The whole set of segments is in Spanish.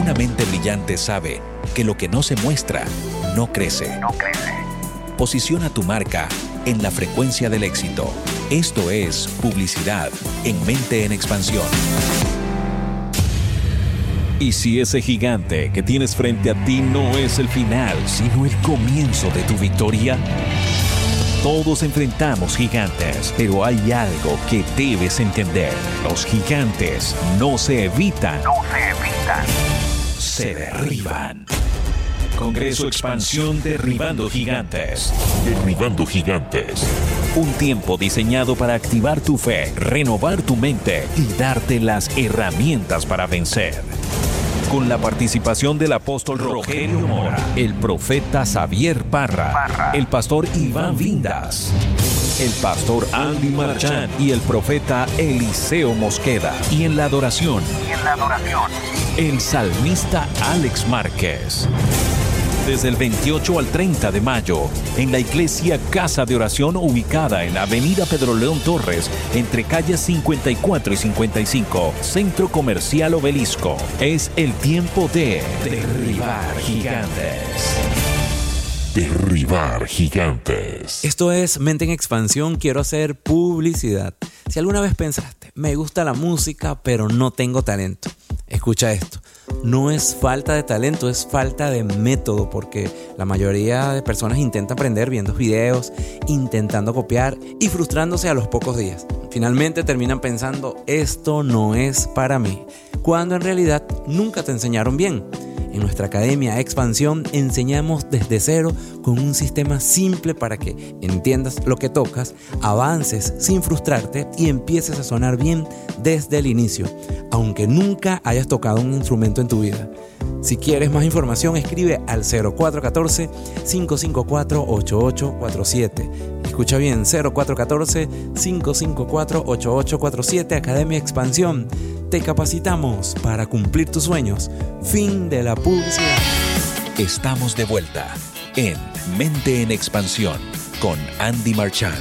Una mente brillante sabe que lo que no se muestra no crece. Posiciona tu marca en la frecuencia del éxito. Esto es publicidad en Mente en Expansión. ¿Y si ese gigante que tienes frente a ti no es el final, sino el comienzo de tu victoria? Todos enfrentamos gigantes, pero hay algo que debes entender. Los gigantes no se evitan, se derriban. Congreso Expansión Derribando Gigantes. Derribando Gigantes. Un tiempo diseñado para activar tu fe, renovar tu mente y darte las herramientas para vencer. Con la participación del apóstol Rogelio Mora, el profeta Xavier Parra, el pastor Iván Vindas, el pastor Andy Marchán y el profeta Eliseo Mosqueda. Y en la adoración, el salmista Alex Márquez. Desde el 28 al 30 de mayo, en la iglesia Casa de Oración ubicada en Avenida Pedro León Torres, entre calles 54 y 55, Centro Comercial Obelisco. Es el tiempo de derribar gigantes. Derribar gigantes. Esto es Mente en Expansión. Quiero hacer publicidad. Si alguna vez pensaste, me gusta la música, pero no tengo talento, escucha esto. No es falta de talento, es falta de método, porque la mayoría de personas intenta aprender viendo videos, intentando copiar y frustrándose a los pocos días. Finalmente terminan pensando, esto no es para mí, cuando en realidad nunca te enseñaron bien. En nuestra academia Expansión enseñamos desde cero con un sistema simple para que entiendas lo que tocas, avances sin frustrarte y empieces a sonar bien desde el inicio, aunque nunca hayas tocado un instrumento en tu vida. Si quieres más información, escribe al 0414-554-8847. Escucha bien, 0414-554-8847, Academia Expansión. Te capacitamos para cumplir tus sueños. Fin de la publicidad. Estamos de vuelta en Mente en Expansión con Andy Marchán.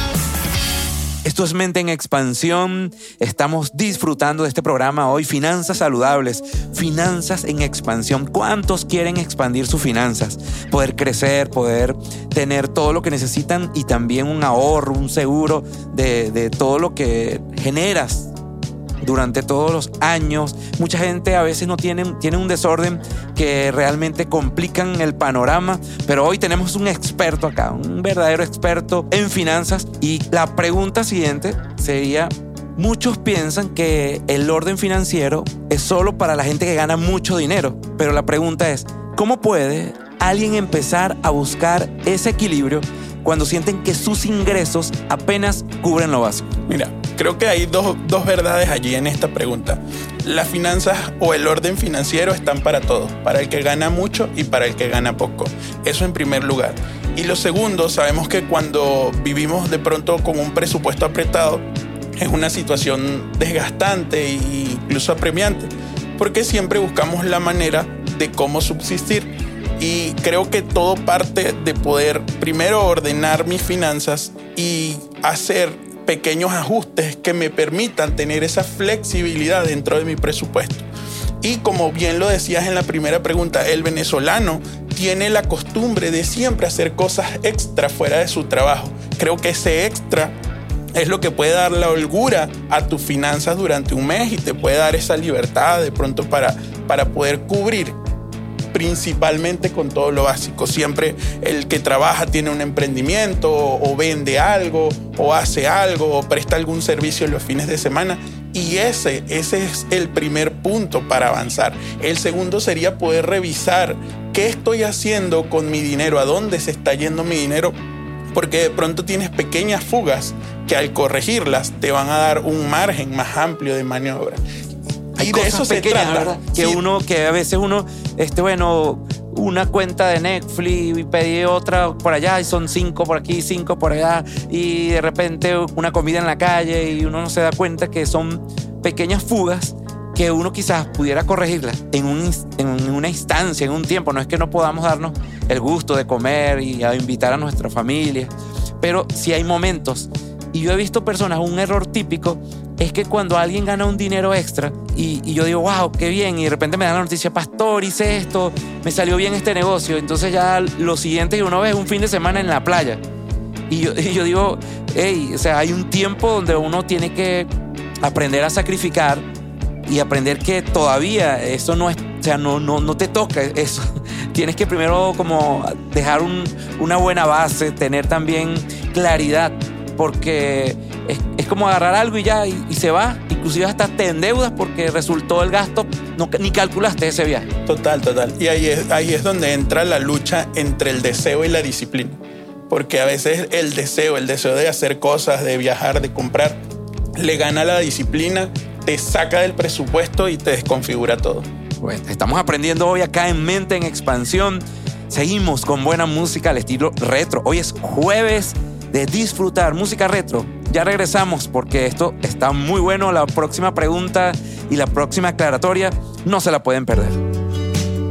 Esto es Mente en Expansión. Estamos disfrutando de este programa hoy. Finanzas saludables, finanzas en expansión. ¿Cuántos quieren expandir sus finanzas? Poder crecer, poder tener todo lo que necesitan y también un ahorro, un seguro de todo lo que generas durante todos los años. Mucha gente a veces tiene un desorden que realmente complican el panorama, pero hoy tenemos un experto acá, un verdadero experto en finanzas. Y la pregunta siguiente sería, muchos piensan que el orden financiero es solo para la gente que gana mucho dinero, pero la pregunta es, ¿cómo puede alguien empezar a buscar ese equilibrio cuando sienten que sus ingresos apenas cubren lo básico? Mira, creo que hay dos verdades allí en esta pregunta. Las finanzas o el orden financiero están para todos, para el que gana mucho y para el que gana poco. Eso en primer lugar. Y lo segundo, sabemos que cuando vivimos de pronto con un presupuesto apretado, es una situación desgastante e incluso apremiante, porque siempre buscamos la manera de cómo subsistir. Y creo que todo parte de poder primero ordenar mis finanzas y hacer pequeños ajustes que me permitan tener esa flexibilidad dentro de mi presupuesto. Y como bien lo decías en la primera pregunta, el venezolano tiene la costumbre de siempre hacer cosas extra fuera de su trabajo. Creo que ese extra es lo que puede dar la holgura a tus finanzas durante un mes y te puede dar esa libertad de pronto para poder cubrir principalmente con todo lo básico. Siempre el que trabaja tiene un emprendimiento o vende algo o hace algo o presta algún servicio en los fines de semana, y ese es el primer punto para avanzar. El segundo sería poder revisar qué estoy haciendo con mi dinero, a dónde se está yendo mi dinero, porque de pronto tienes pequeñas fugas que al corregirlas te van a dar un margen más amplio de maniobra. Hay y de cosas eso se pequeñas, trata. ¿verdad? Que Sí. a veces uno, una cuenta de Netflix y pedí otra por allá y son 5 por aquí, 5 por allá, y de repente una comida en la calle y uno no se da cuenta que son pequeñas fugas que uno quizás pudiera corregirlas en una instancia, en un tiempo. No es que no podamos darnos el gusto de comer y a invitar a nuestra familia, pero sí hay momentos. Y yo he visto personas, un error típico es que cuando alguien gana un dinero extra y yo digo, wow, qué bien, y de repente me dan la noticia, pastor, hice esto, me salió bien este negocio, entonces ya lo siguiente que uno ve es un fin de semana en la playa. Y yo digo, hey, o sea, hay un tiempo donde uno tiene que aprender a sacrificar y aprender que todavía eso no es, o sea, no te toca eso. Tienes que primero como dejar una buena base, tener también claridad, porque es como agarrar algo y ya, y se va. Inclusive hasta te endeudas porque resultó el gasto, ni calculaste ese viaje. Total. Y ahí es donde entra la lucha entre el deseo y la disciplina. Porque a veces el deseo de hacer cosas, de viajar, de comprar, le gana a la disciplina, te saca del presupuesto y te desconfigura todo. Bueno, estamos aprendiendo hoy acá en Mente en Expansión. Seguimos con buena música al estilo retro. Hoy es jueves de disfrutar música retro. Ya regresamos porque esto está muy bueno. La próxima pregunta y la próxima aclaratoria no se la pueden perder.